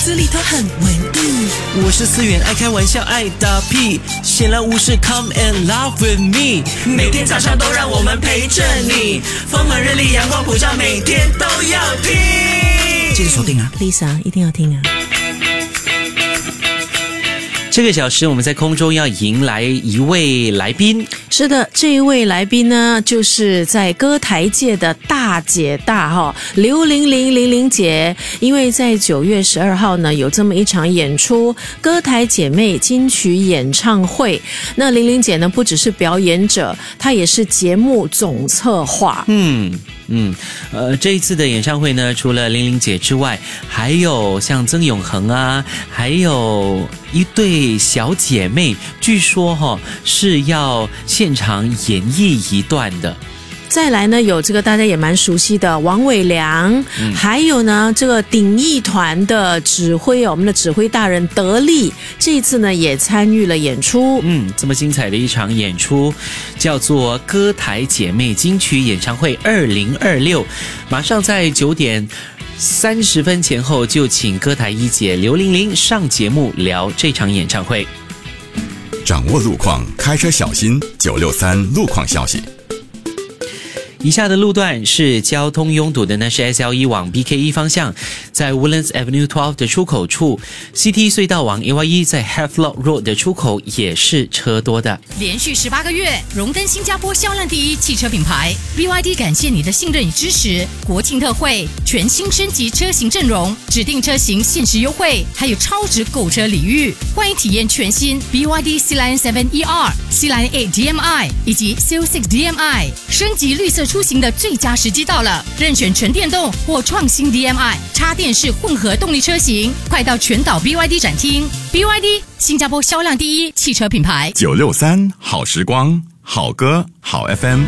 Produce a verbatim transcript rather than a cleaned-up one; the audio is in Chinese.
司里头很文艺。 我是思源，爱开玩笑，爱打屁，闲来无事 ，Come and laugh with me。 每天早上都让我们陪着你，风和日丽，阳光普照，每天都要听。 记得锁定啊 ，Lisa 一定要听啊。 这个小时我们在空中要迎来一位来宾。 是的，这一位来宾呢，就是在歌台界的大姐大哈，刘玲玲玲玲姐。因为在九月十二号呢，有这么一场演出，歌台姐妹金曲演唱会。那玲玲姐呢，不只是表演者，她也是节目总策划。 嗯嗯，呃，这一次的演唱会呢，除了玲玲姐之外，还有像曾永恒啊，还有一对小姐妹，据说哈、哦、是要现场演绎一段的。 再来呢，有这个大家也蛮熟悉的王伟良、嗯、还有呢这个鼎艺团的指挥哦，我们的指挥大人德力，这一次呢也参与了演出。 嗯，这么精彩的一场演出叫做歌台姐妹金曲演唱会二零二六，马上在九点三十分前后就请歌台一姐刘玲玲上节目聊这场演唱会。 掌握路况，开车小心。九六三路况消息。 以下的路段是交通拥堵的呢，是 S L 一 往 B K 一 方向，在 Woodlands Avenue 十二的出口处 C T 隧道往 A Y 一 在 Havelock Road 的出口也是车多的。 连续十八个月荣登新加坡销量第一汽车品牌 B Y D， 感谢你的信任与支持。国庆特惠，全新升级车型阵容，指定车型限时优惠，还有超值购车礼遇。欢迎体验全新 B Y D C-Line 七 E R、C-Line 八 D M I 以及 C O 六 D M I， 升级绿色出行的最佳时机到了，任选纯电动或创新 D M I 插电式混合动力车型，快到全岛 B Y D 展厅。 B Y D 新加坡销量第一汽车品牌。 九六三好时光，好歌好 F M。